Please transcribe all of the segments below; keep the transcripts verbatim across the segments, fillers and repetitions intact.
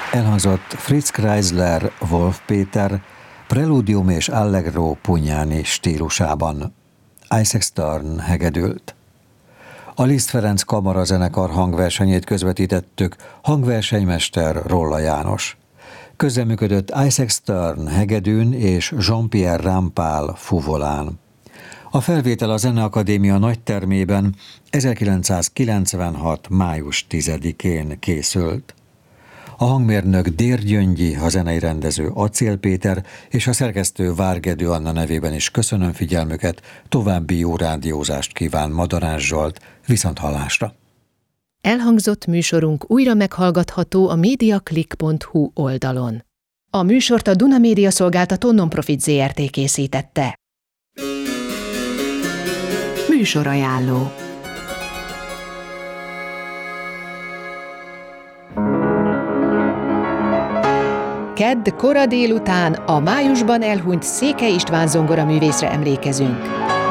Elhangzott Fritz Kreisler, Wolf Péter, Preludium és Allegro Pugnani stílusában. Isaac Stern hegedült. A Liszt Ferenc kamarazenekar hangversenyét közvetítettük, hangversenymester Rolla János. Közreműködött Isaac Stern hegedűn és Jean-Pierre Rampal fuvolán. A felvétel a Zeneakadémia nagytermében ezerkilencszázkilencvenhat. május tizedikén készült. A hangmérnök Dér Gyöngyi, a zenei rendező Acél Péter és a szerkesztő Várgedő Anna nevében is köszönöm figyelmüket, további jó rádiózást kíván Madarás Zsolt, viszonthallásra. Elhangzott műsorunk újra meghallgatható a mediaclick pont hu oldalon. A műsort a Duna Média Szolgáltató Nonprofit zé er té készítette. Műsorajánló. Kedd kora délután a májusban elhunyt Székely István zongoraművészre emlékezünk.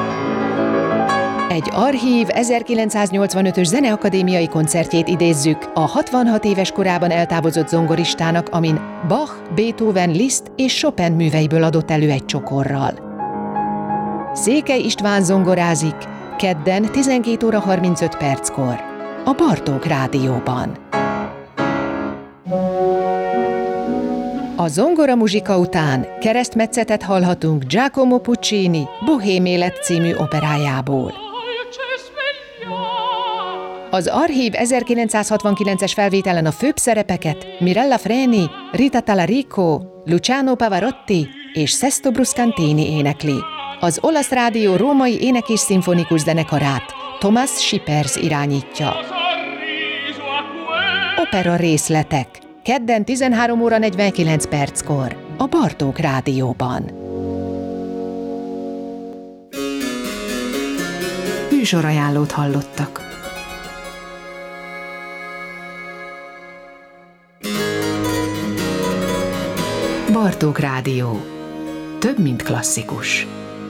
Egy archív ezerkilencszáznyolcvanötös zeneakadémiai koncertjét idézzük a hatvanhat éves korában eltávozott zongoristának, amin Bach, Beethoven, Liszt és Chopin műveiből adott elő egy csokorral. Székely István zongorázik kedden tizenkét óra harmincöt perckor a Bartók Rádióban. A zongora muzsika után keresztmetszetet hallhatunk Giacomo Puccini Bohém élet című operájából. Az archív ezerkilencszázhatvankilences felvételen a főbb szerepeket Mirella Freni, Rita Talarico, Luciano Pavarotti és Sesto Bruscantini énekli. Az olasz rádió római ének- és szimfonikus zenekarát Thomas Schippers irányítja. Opera részletek kedden tizenhárom óra negyvenkilenc perckor a Bartók Rádióban. Műsorajánlót hallottak. Bartók Rádió. Több, mint klasszikus.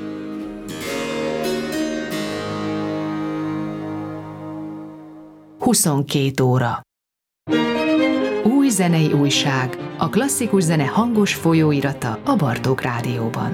huszonkét óra. Új zenei újság, a klasszikus zene hangos folyóirata a Bartók Rádióban.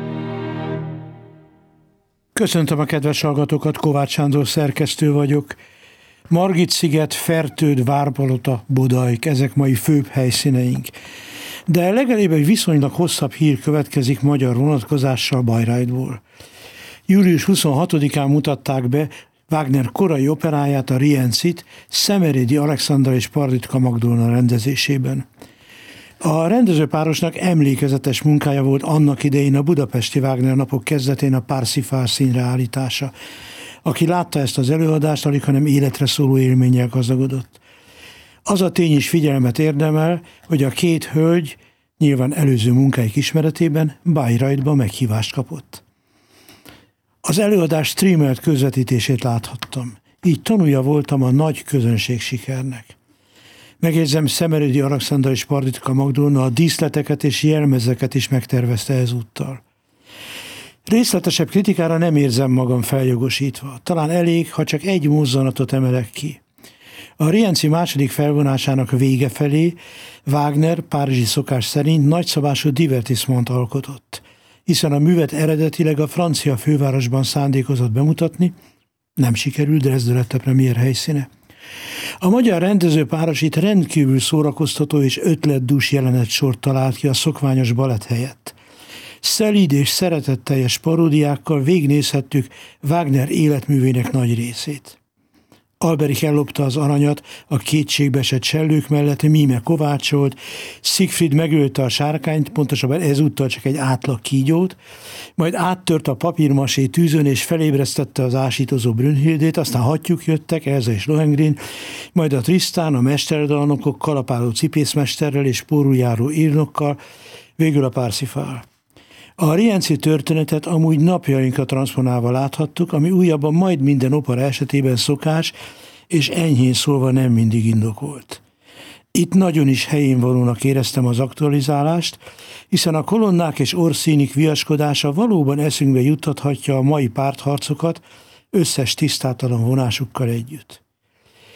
Köszöntöm a kedves hallgatókat, Kovács Sándor szerkesztő vagyok. Margit-sziget, Fertőd, Várpalota, Bodajk, ezek mai főbb helyszíneink. De legalább egy viszonylag hosszabb hír következik magyar vonatkozással Bayreuthból. július huszonhatodikán mutatták be Wagner korai operáját, a Riencit, Szemerédi Alexandra és Parditka Magdolna rendezésében. A rendezőpárosnak emlékezetes munkája volt annak idején a budapesti Wagner napok kezdetén a Parsifal színreállítása. Aki látta ezt az előadást, alig hanem életre szóló élménnyel gazdagodott. Az a tény is figyelmet érdemel, hogy a két hölgy nyilván előző munkáik ismeretében Bayreuthba meghívást kapott. Az előadás streamelt közvetítését láthattam. Így tanúja voltam a nagy közönség sikernek. Megjegyzem, Szemerédi Alexandra és Parditka Magdolna a díszleteket és jelmezeket is megtervezte ezúttal. Részletesebb kritikára nem érzem magam feljogosítva. Talán elég, ha csak egy mozzanatot emelek ki. A Rienzi második felvonásának vége felé Wagner párizsi szokás szerint nagyszabású divertissemont alkotott, hiszen a művet eredetileg a francia fővárosban szándékozott bemutatni, nem sikerült, Dresda lett a premier helyszíne. A magyar rendezőpáros itt rendkívül szórakoztató és ötletdús jelenet-sort talált ki a szokványos balett helyett. Szelíd és szeretetteljes paródiákkal végignézhettük Wagner életművének nagy részét. Alberich ellopta az aranyat a kétségbeesett sellők mellett, míme kovácsolt, Siegfried megölte a sárkányt, pontosabban ezúttal csak egy átlag kígyót, majd áttört a papírmasé tűzön és felébresztette az ásítozó Brünnhildét, aztán hattyúk jöttek, Elza és Lohengrin, majd a Tristan a mesterdalnokokkal, kalapáló cipészmesterrel és pórujáró írnokkal, végül a Parsifal. A Rienzi történetet amúgy napjainkra transponálva láthattuk, ami újabban majd minden opera esetében szokás, és enyhén szólva nem mindig indokolt. Itt nagyon is helyén valónak éreztem az aktualizálást, hiszen a kolonnák és orszínik viaskodása valóban eszünkbe juttathatja a mai pártharcokat összes tisztátalan vonásukkal együtt.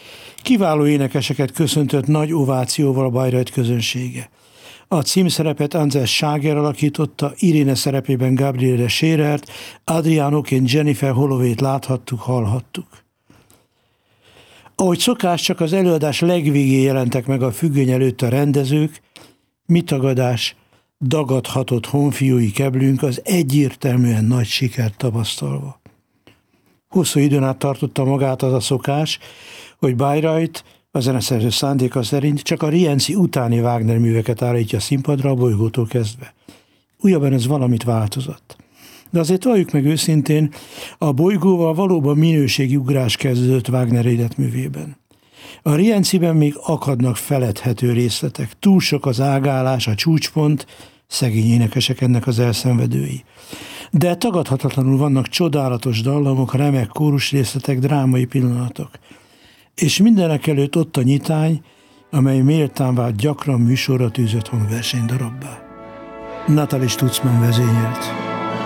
Kiváló énekeseket köszöntött nagy ovációval a Bayreuth közönsége. A címszerepet Ansel Schager alakította, Irene szerepében Gabriele Scherert, Adrianoként Jennifer Holloway-t láthattuk, hallhattuk. Ahogy szokás, csak az előadás legvégén jelentek meg a függöny előtt a rendezők, mi tagadás, dagadhatott honfiúi keblünk az egyértelműen nagy sikert tapasztalva. Hosszú időn át tartotta magát az a szokás, hogy Bayreuth a zeneszerző szándéka szerint csak a Rienzi utáni Wagner műveket állítja a színpadra a Bolygótól kezdve. Újabban ez valamit változott. De azért valljuk meg őszintén, a Bolygóval valóban minőségi ugrás kezdődött Wagner életművében. A Rienziben még akadnak feledhető részletek, túl sok az ágálás, a csúcspont, szegény énekesek ennek az elszenvedői. De tagadhatatlanul vannak csodálatos dallamok, remek kórus részletek, drámai pillanatok. És mindenek előtt ott a nyitány, amely méltán vált gyakran műsorra tűzött hangversenydarabbá. Natalie Stutzmann vezényelt.